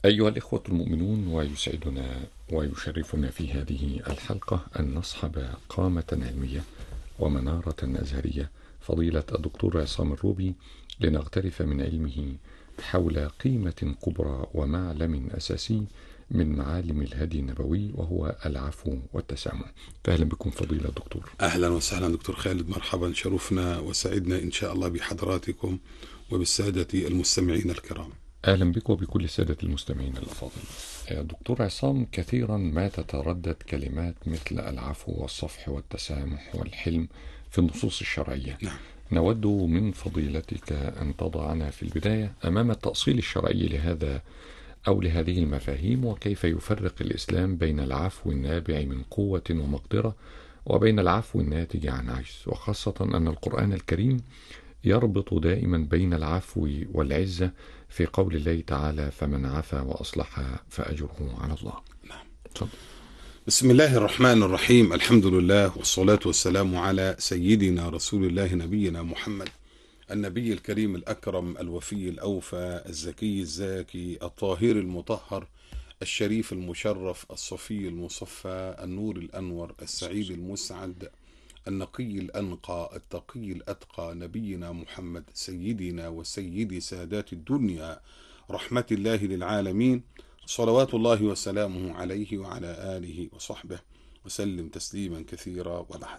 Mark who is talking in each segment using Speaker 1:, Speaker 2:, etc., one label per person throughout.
Speaker 1: أيها الإخوة المؤمنون، ويسعدنا ويشرفنا في هذه الحلقة أن نصحب قامة علمية ومنارة أزهرية، فضيلة الدكتور عصام الروبي، لنغترف من علمه حول قيمة كبرى ومعلم أساسي من معالم الهدي النبوي، وهو العفو والتسامح. فأهلا بكم فضيلة الدكتور.
Speaker 2: أهلا وسهلا دكتور خالد، مرحبا، شرفنا وسعدنا إن شاء الله بحضراتكم وبالسادة المستمعين الكرام.
Speaker 1: أهلا بك وبكل السادة المستمعين الأفاضل. دكتور عصام، كثيرا ما تتردد كلمات مثل العفو والصفح والتسامح والحلم في النصوص الشرعية.
Speaker 2: نعم.
Speaker 1: نود من فضيلتك أن تضعنا في البداية أمام التأصيل الشرعي لهذا أو لهذه المفاهيم، وكيف يفرق الإسلام بين العفو النابع من قوة ومقدرة وبين العفو الناتج عن عجز، وخاصة أن القرآن الكريم يربط دائما بين العفو والعزة في قول الله تعالى: فمن عفا وأصلح فأجره على الله.
Speaker 2: نعم.
Speaker 1: تفضل.
Speaker 2: بسم الله الرحمن الرحيم، الحمد لله والصلاة والسلام على سيدنا رسول الله نبينا محمد، النبي الكريم الأكرم الوفي الأوفى الزكي الزاكي الطاهر المطهر الشريف المشرف الصفي المصفى النور الأنور السعيد المسعد النقي الأنقى التقي الأتقى، نبينا محمد سيدنا وسيد سادات الدنيا، رحمة الله للعالمين، صلوات الله وسلامه عليه وعلى آله وصحبه وسلم تسليما كثيرا. وبعد،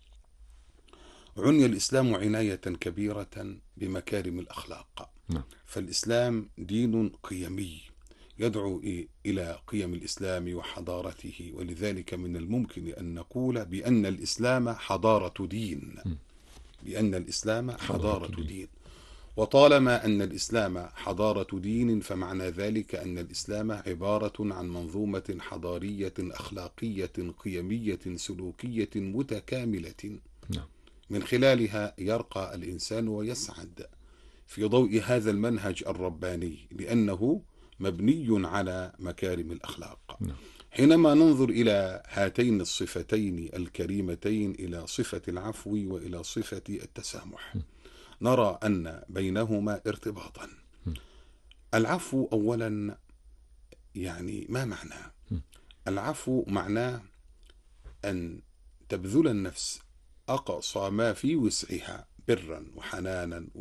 Speaker 2: عني الإسلام عناية كبيرة بمكارم الأخلاق.
Speaker 1: نعم.
Speaker 2: فالإسلام دين قيمي يدعو إلى قيم الإسلام وحضارته، ولذلك من الممكن أن نقول بأن الإسلام حضارة دين، بأن الإسلام حضارة دين. وطالما أن الإسلام حضارة دين، فمعنى ذلك أن الإسلام عبارة عن منظومة حضارية أخلاقية قيمية سلوكية متكاملة،
Speaker 1: نعم.
Speaker 2: من خلالها يرقى الإنسان ويسعد في ضوء هذا المنهج الرباني، لأنه مبني على مكارم الأخلاق.
Speaker 1: نعم.
Speaker 2: حينما ننظر إلى هاتين الصفتين الكريمتين، إلى صفة العفو وإلى صفة التسامح، نرى أن بينهما ارتباطا. العفو أولا، يعني ما معناه؟ العفو معناه أن تبذل النفس أقصى ما في وسعها برا وحنانا